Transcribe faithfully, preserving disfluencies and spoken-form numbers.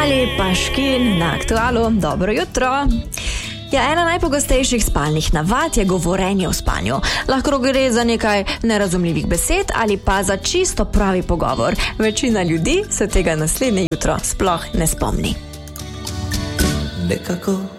Ali pa Škin na Aktualu. Dobro jutro. Ja, ena najpogostejših spalnih navad je govorenje o spanju. Lahko gre za nekaj nerazumljivih besed ali pa za čisto pravi pogovor. Večina ljudi se tega naslednje jutro sploh ne spomni. Nekako